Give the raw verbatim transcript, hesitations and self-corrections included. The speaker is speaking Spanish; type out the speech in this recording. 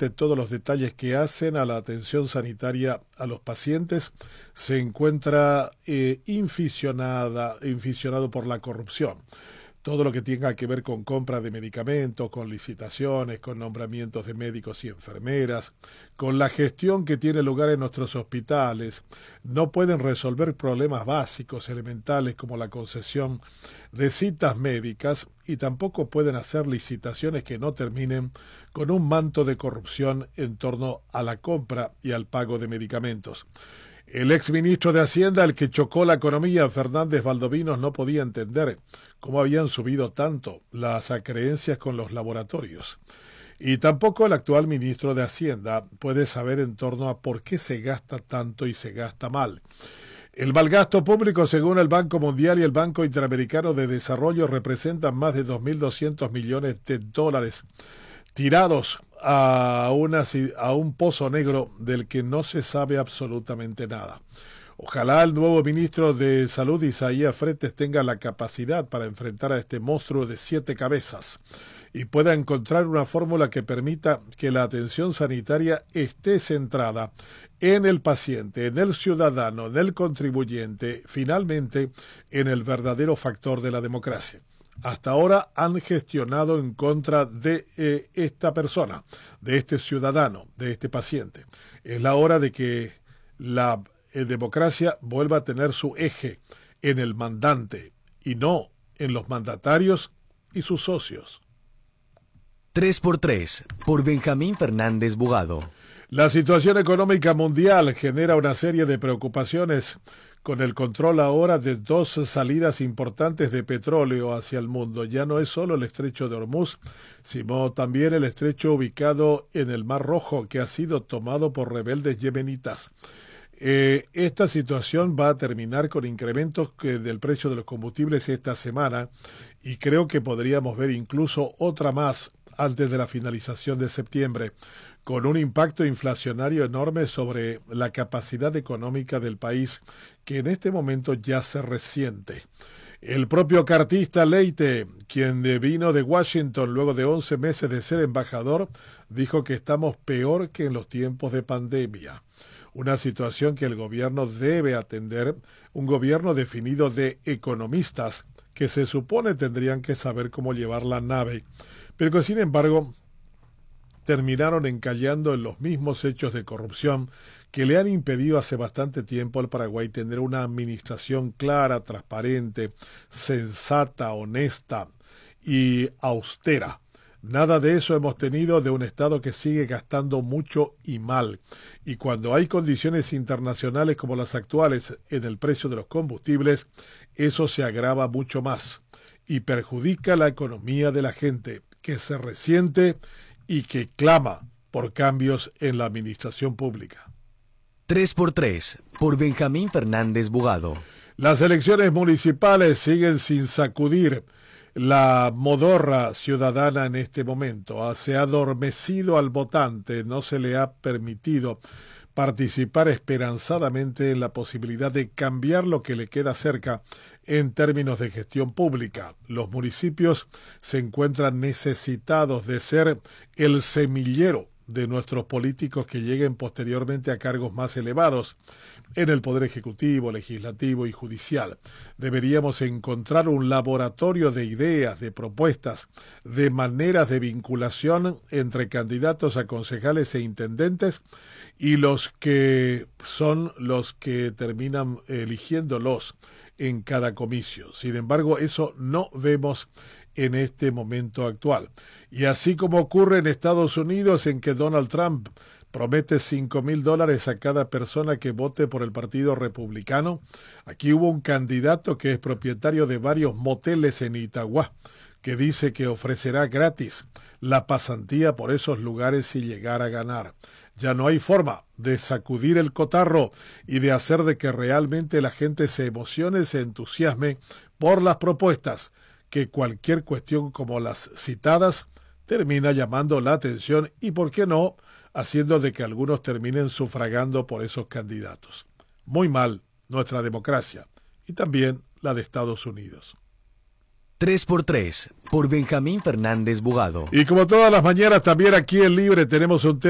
absolutamente todos los detalles que hacen a la atención sanitaria a los pacientes, se encuentra eh, inficionada, inficionado por la corrupción. Todo lo que tenga que ver con compra de medicamentos, con licitaciones, con nombramientos de médicos y enfermeras, con la gestión que tiene lugar en nuestros hospitales, no pueden resolver problemas básicos, elementales, como la concesión de citas médicas, y tampoco pueden hacer licitaciones que no terminen con un manto de corrupción en torno a la compra y al pago de medicamentos. El exministro de Hacienda, el que chocó la economía, Fernández Valdovinos, no podía entender cómo habían subido tanto las acreencias con los laboratorios. Y tampoco el actual ministro de Hacienda puede saber en torno a por qué se gasta tanto y se gasta mal. El mal gasto público, según el Banco Mundial y el Banco Interamericano de Desarrollo, representan más de dos mil doscientos millones de dólares tirados a, una, a un pozo negro del que no se sabe absolutamente nada. Ojalá el nuevo ministro de Salud, Isaías Fretes, tenga la capacidad para enfrentar a este monstruo de siete cabezas y pueda encontrar una fórmula que permita que la atención sanitaria esté centrada en el paciente, en el ciudadano, en el contribuyente, finalmente en el verdadero factor de la democracia. Hasta ahora han gestionado en contra de eh, esta persona, de este ciudadano, de este paciente. Es la hora de que la eh, democracia vuelva a tener su eje en el mandante y no en los mandatarios y sus socios. tres por tres, por Benjamín Fernández Bugado. La situación económica mundial genera una serie de preocupaciones con el control ahora de dos salidas importantes de petróleo hacia el mundo. Ya no es solo el estrecho de Hormuz, sino también el estrecho ubicado en el Mar Rojo, que ha sido tomado por rebeldes yemenitas. Eh, esta situación va a terminar con incrementos que, del precio de los combustibles esta semana, y creo que podríamos ver incluso otra más antes de la finalización de septiembre, con un impacto inflacionario enorme sobre la capacidad económica del país, que en este momento ya se resiente. El propio cartista Leite, quien vino de Washington luego de once meses de ser embajador, dijo que estamos peor que en los tiempos de pandemia. Una situación que el gobierno debe atender, un gobierno definido de economistas que se supone tendrían que saber cómo llevar la nave, pero que sin embargo terminaron encallando en los mismos hechos de corrupción que le han impedido hace bastante tiempo al Paraguay tener una administración clara, transparente, sensata, honesta y austera. Nada de eso hemos tenido de un Estado que sigue gastando mucho y mal. Y cuando hay condiciones internacionales como las actuales en el precio de los combustibles, eso se agrava mucho más y perjudica la economía de la gente, que se resiente y que clama por cambios en la administración pública. tres por tres, por Benjamín Fernández Bugado. Las elecciones municipales siguen sin sacudir la modorra ciudadana en este momento. Se ha adormecido al votante, no se le ha permitido participar esperanzadamente en la posibilidad de cambiar lo que le queda cerca en términos de gestión pública. Los municipios se encuentran necesitados de ser el semillero de nuestros políticos que lleguen posteriormente a cargos más elevados en el Poder Ejecutivo, Legislativo y Judicial. Deberíamos encontrar un laboratorio de ideas, de propuestas, de maneras de vinculación entre candidatos a concejales e intendentes y los que son los que terminan eligiéndolos en cada comicio. Sin embargo, eso no vemos en este momento actual. Y así como ocurre en Estados Unidos, en que Donald Trump promete cinco mil dólares a cada persona que vote por el Partido Republicano, aquí hubo un candidato que es propietario de varios moteles en Itagüá, que dice que ofrecerá gratis la pasantía por esos lugares si llegara a ganar. Ya no hay forma de sacudir el cotarro y de hacer de que realmente la gente se emocione, se entusiasme por las propuestas, que cualquier cuestión como las citadas termina llamando la atención y, ¿por qué no?, haciendo de que algunos terminen sufragando por esos candidatos. Muy mal nuestra democracia y también la de Estados Unidos. tres por tres, por Benjamín Fernández Bugado. Y como todas las mañanas, también aquí en Libre tenemos un tema